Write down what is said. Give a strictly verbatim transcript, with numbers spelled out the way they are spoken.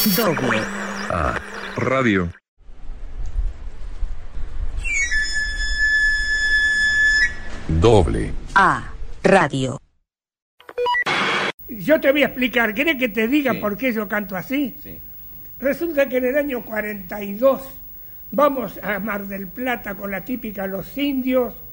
Doble A Radio. Doble A Radio. Yo te voy a explicar. ¿Querés que te diga Sí. por qué yo canto así? Sí. Resulta que en el año cuarenta y dos vamos a Mar del Plata con la típica Los Indios